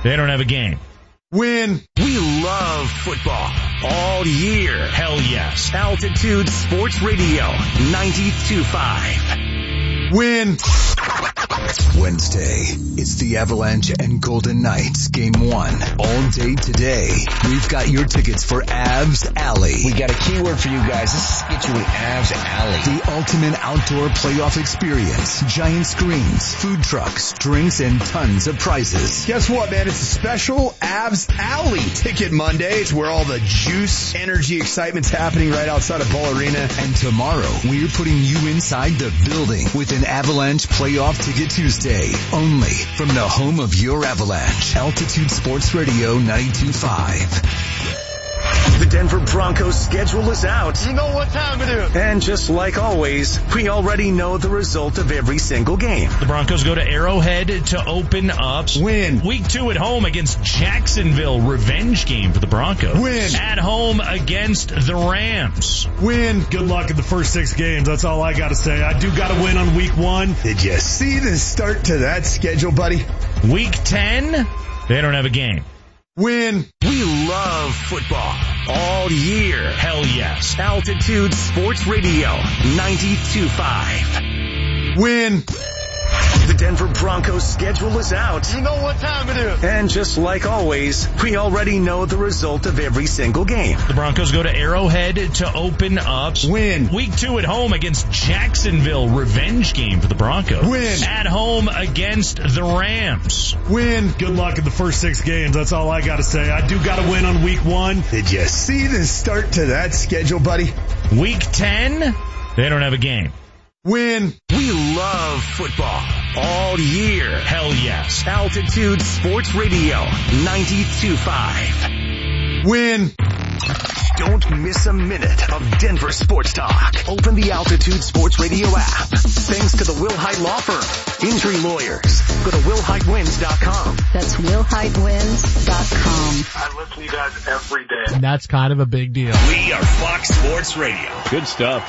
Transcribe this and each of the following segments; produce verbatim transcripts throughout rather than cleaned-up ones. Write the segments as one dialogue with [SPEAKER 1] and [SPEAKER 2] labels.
[SPEAKER 1] They don't have a game.
[SPEAKER 2] Win.
[SPEAKER 3] We love football all year.
[SPEAKER 1] Hell yes.
[SPEAKER 3] Altitude Sports Radio ninety-two point five.
[SPEAKER 2] Win.
[SPEAKER 4] Wednesday, it's the Avalanche and Golden Knights game one. All day today, we've got your tickets for Avs Alley.
[SPEAKER 5] We got a keyword for you guys. This is get you an Avs Alley.
[SPEAKER 4] The ultimate outdoor playoff experience. Giant screens, food trucks, drinks, and tons of prizes.
[SPEAKER 2] Guess what, man? It's a special Avs Alley Ticket Monday. It's where all the juice, energy, excitement's happening right outside of Ball Arena.
[SPEAKER 4] And tomorrow, we're putting you inside the building with an Avalanche Playoff Ticket Tuesday. Only from the home of your Avalanche. Altitude Sports Radio ninety-two point five.
[SPEAKER 3] The Denver Broncos schedule is out.
[SPEAKER 2] You know what time it is.
[SPEAKER 3] And just like always, we already know the result of every single game.
[SPEAKER 1] The Broncos go to Arrowhead to open up.
[SPEAKER 2] Win.
[SPEAKER 1] Week two at home against Jacksonville. Revenge game for the Broncos.
[SPEAKER 2] Win.
[SPEAKER 1] At home against the Rams.
[SPEAKER 2] Win.
[SPEAKER 6] Good luck in the first six games. That's all I got to say. I do got to win on week one.
[SPEAKER 2] Did you see the start to that schedule, buddy?
[SPEAKER 1] Week ten, they don't have a game.
[SPEAKER 2] Win.
[SPEAKER 3] We love football all year.
[SPEAKER 1] Hell yes.
[SPEAKER 3] Altitude Sports Radio ninety-two point five.
[SPEAKER 2] Win.
[SPEAKER 3] The Denver Broncos schedule is out.
[SPEAKER 2] You know what time it is.
[SPEAKER 3] And just like always, we already know the result of every single game.
[SPEAKER 1] The Broncos go to Arrowhead to open up.
[SPEAKER 2] Win.
[SPEAKER 1] Week two at home against Jacksonville. Revenge game for the Broncos.
[SPEAKER 2] Win.
[SPEAKER 1] At home against the Rams.
[SPEAKER 2] Win.
[SPEAKER 6] Good luck in the first six games. That's all I got to say. I do got to win on week one.
[SPEAKER 2] Did you see the start to that schedule, buddy?
[SPEAKER 1] Week ten, they don't have a game.
[SPEAKER 2] Win.
[SPEAKER 3] We love football all year.
[SPEAKER 1] Hell yes.
[SPEAKER 3] Altitude Sports Radio ninety-two point five.
[SPEAKER 2] Win.
[SPEAKER 3] Don't miss a minute of Denver sports talk. Open the Altitude Sports Radio app. Thanks to the Wilhite Law Firm. Injury lawyers. Go to will hite wins dot com.
[SPEAKER 7] That's will hite wins dot com.
[SPEAKER 8] I listen to you guys every day.
[SPEAKER 9] That's kind of a big deal.
[SPEAKER 10] We are Fox Sports Radio.
[SPEAKER 11] Good stuff.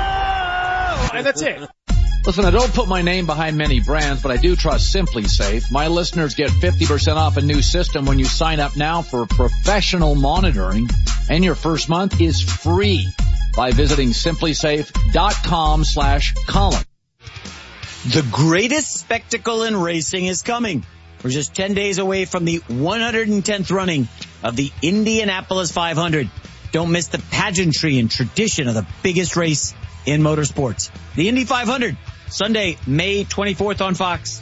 [SPEAKER 9] And that's it.
[SPEAKER 12] Listen, I don't put my name behind many brands, but I do trust Simply Safe. My listeners get fifty percent off a new system when you sign up now for professional monitoring, and your first month is free by visiting simply safe dot com slash Colin.
[SPEAKER 13] The greatest spectacle in racing is coming. We're just ten days away from the one hundred tenth running of the Indianapolis five hundred. Don't miss the pageantry and tradition of the biggest race in motorsports. The Indy five hundred, Sunday, May twenty-fourth on Fox.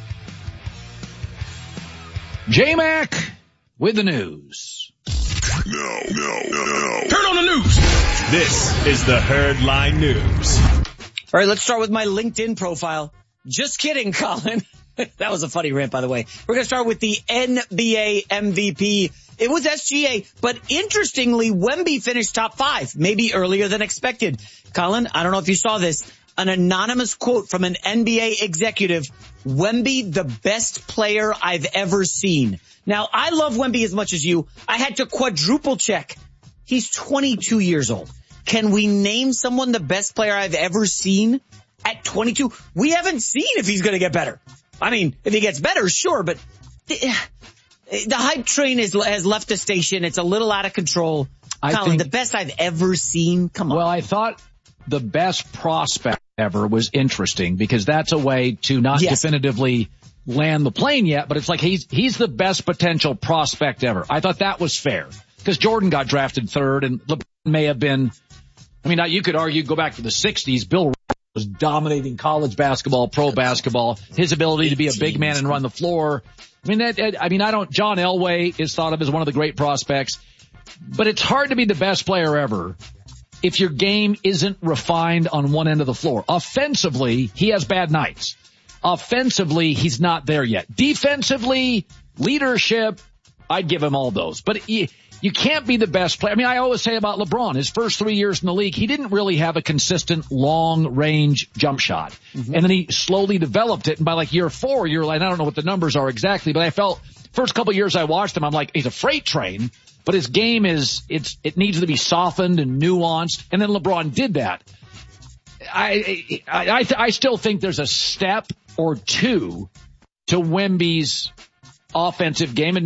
[SPEAKER 12] J-Mac with the news.
[SPEAKER 10] No, no, no, no.
[SPEAKER 11] Turn on the news. This is the Herdline News.
[SPEAKER 13] All right, let's start with my LinkedIn profile. Just kidding, Colin. That was a funny rant, by the way. We're going to start with the N B A M V P. It was S G A, but interestingly, Wemby finished top five, maybe earlier than expected. Colin, I don't know if you saw this. An anonymous quote from an N B A executive, Wemby, the best player I've ever seen. Now, I love Wemby as much as you. I had to quadruple check. He's twenty-two years old. Can we name someone the best player I've ever seen at twenty-two? We haven't seen if he's going to get better. I mean, if he gets better, sure, but the, the hype train is, has left the station. It's a little out of control.
[SPEAKER 12] I
[SPEAKER 13] Colin,
[SPEAKER 12] think,
[SPEAKER 13] the best I've ever seen. Come on.
[SPEAKER 12] Well, I thought the best prospect ever was interesting because that's a way to not
[SPEAKER 13] yes.
[SPEAKER 12] definitively land the plane yet, but it's like he's he's the best potential prospect ever. I thought that was fair because Jordan got drafted third and LeBron may have been, I mean, now you could argue, go back to the sixties, Bill was dominating college basketball, pro basketball, his ability to be a big man and run the floor. I mean, that, I mean, I don't, John Elway is thought of as one of the great prospects, but it's hard to be the best player ever if your game isn't refined on one end of the floor. Offensively, he has bad nights. Offensively, he's not there yet. Defensively, leadership, I'd give him all those. But you, you can't be the best player. I mean, I always say about LeBron, his first three years in the league, he didn't really have a consistent long-range jump shot. Mm-hmm. And then he slowly developed it. And by like year four, you're like, I don't know what the numbers are exactly, but I felt first couple of years I watched him, I'm like, he's a freight train. But his game is, it's, it needs to be softened and nuanced. And then LeBron did that. I, I, I, I still think there's a step or two to Wemby's offensive game. And